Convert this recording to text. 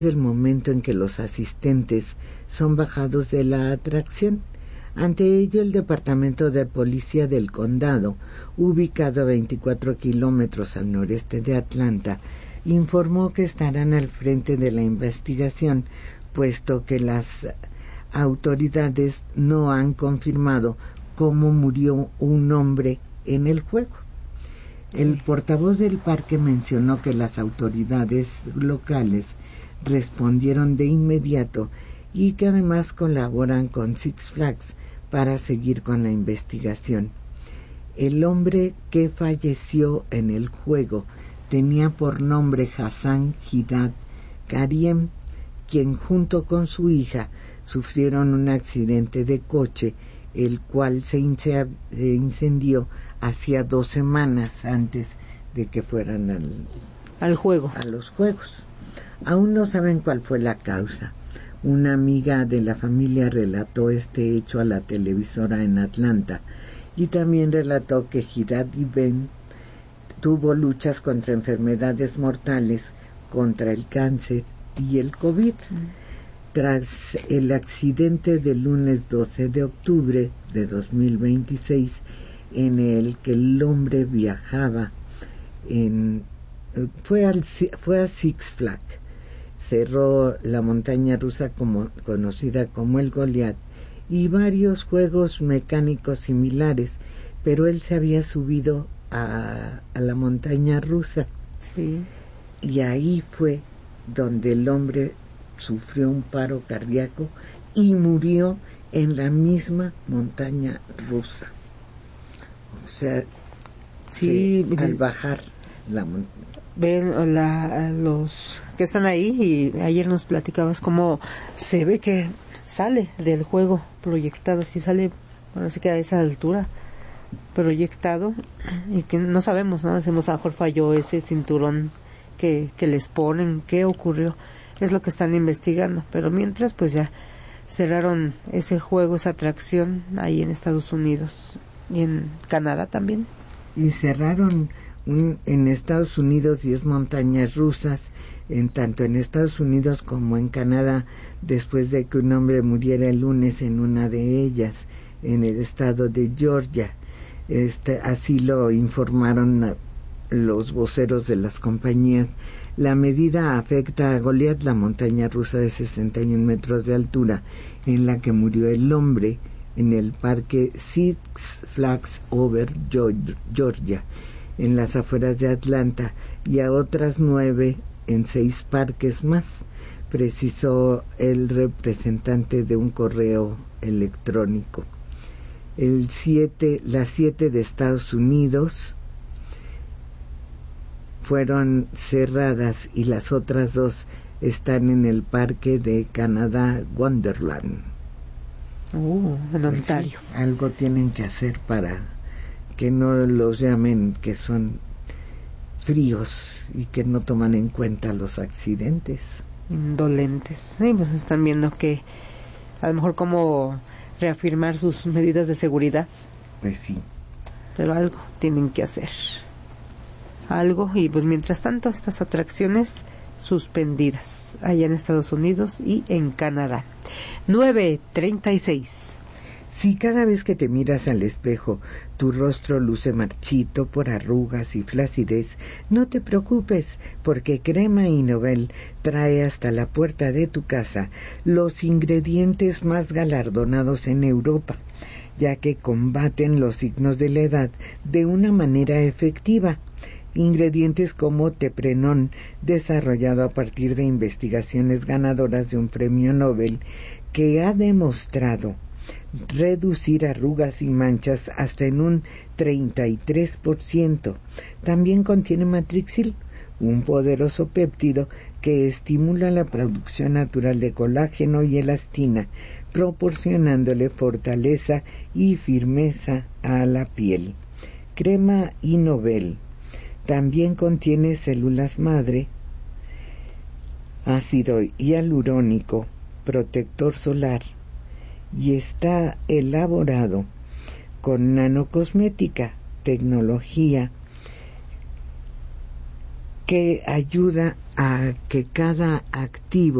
el momento en que los asistentes son bajados de la atracción. Ante ello, el Departamento de Policía del Condado, ubicado a 24 kilómetros al noreste de Atlanta, informó que estarán al frente de la investigación, puesto que las autoridades no han confirmado cómo murió un hombre en el juego. El portavoz del parque mencionó que las autoridades locales respondieron de inmediato y que además colaboran con Six Flags para seguir con la investigación. El hombre que falleció en el juego tenía por nombre Hassan Hidad Kariem, quien junto con su hija sufrieron un accidente de coche, el cual se incendió hacía 2 semanas antes de que fueran al juego. A los juegos. Aún no saben cuál fue la causa. Una amiga de la familia relató este hecho a la televisora en Atlanta y también relató que Hidad Ibn tuvo luchas contra enfermedades mortales, contra el cáncer y el COVID. Tras el accidente del lunes 12 de octubre de 2026, en el que el hombre viajaba fue a Six Flags, cerró la montaña rusa conocida como el Goliath y varios juegos mecánicos similares, pero él se había subido a la montaña rusa. Sí. Y ahí fue donde el hombre sufrió un paro cardíaco y murió en la misma montaña rusa. O sea, sí, al bajar la montaña. Ven los que están ahí, y ayer nos platicabas cómo se ve que sale del juego proyectado, si sale, bueno, sí que a esa altura proyectado, y que no sabemos, ¿no? Decimos, a lo mejor falló ese cinturón que les ponen, qué ocurrió, es lo que están investigando, pero mientras pues ya cerraron ese juego, esa atracción ahí en Estados Unidos y en Canadá también. Y cerraron en Estados Unidos 10 montañas rusas, tanto en Estados Unidos como en Canadá, después de que un hombre muriera el lunes en una de ellas, en el estado de Georgia. Así lo informaron los voceros de las compañías. La medida afecta a Goliath, la montaña rusa de 61 metros de altura, en la que murió el hombre en el parque Six Flags Over Georgia, en las afueras de Atlanta, y a otras 9 en 6 parques más, precisó el representante de un correo electrónico. Las 7 de Estados Unidos fueron cerradas y las otras 2 están en el parque de Canadá Wonderland. En Ontario. Sí, algo tienen que hacer para que no los llamen que son fríos y que no toman en cuenta los accidentes. Indolentes. Sí, pues están viendo que a lo mejor cómo reafirmar sus medidas de seguridad. Pues sí. Pero algo tienen que hacer. Algo, y pues mientras tanto estas atracciones suspendidas allá en Estados Unidos y en Canadá. 9:36. Si cada vez que te miras al espejo tu rostro luce marchito por arrugas y flacidez, no te preocupes, porque Crema Innovel trae hasta la puerta de tu casa los ingredientes más galardonados en Europa, ya que combaten los signos de la edad de una manera efectiva. Ingredientes como Teprenón, desarrollado a partir de investigaciones ganadoras de un premio Nobel, que ha demostrado reducir arrugas y manchas hasta en un 33%. También contiene Matrixil, un poderoso péptido que estimula la producción natural de colágeno y elastina, proporcionándole fortaleza y firmeza a la piel. Crema Innovel también contiene células madre, ácido hialurónico, protector solar, y está elaborado con nanocosmética, tecnología que ayuda a que cada activo